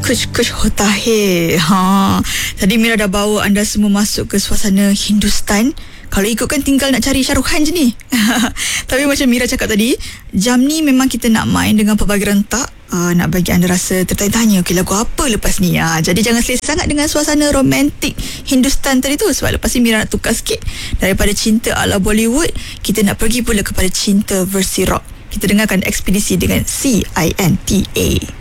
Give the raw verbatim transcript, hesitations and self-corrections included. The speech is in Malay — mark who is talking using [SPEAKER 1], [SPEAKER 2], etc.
[SPEAKER 1] Kuch kuch hota hai. Ha. Tadi Mira dah bawa anda semua masuk ke suasana Hindustan. Kalau ikutkan tinggal nak cari Shah Rukh Khan je ni. Tapi macam Mira cakap tadi, jam ni memang kita nak main dengan pelbagai rentak. Uh, nak bagi anda rasa tertanya-tanya, okay, lagu apa lepas ni? Uh, jadi jangan selesa sangat dengan suasana romantik Hindustan tadi tu. Sebab lepas ni Mira nak tukar sikit. Daripada cinta ala Bollywood, kita nak pergi pula kepada cinta versi rock. Kita dengarkan Ekspedisi dengan C I N T A.